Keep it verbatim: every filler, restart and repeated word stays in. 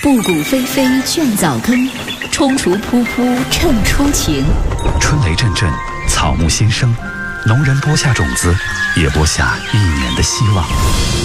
布谷霏霏倦早更，踌躇扑扑趁初晴。 春雷阵阵，草木新生，农人播下种子，也播下一年的希望。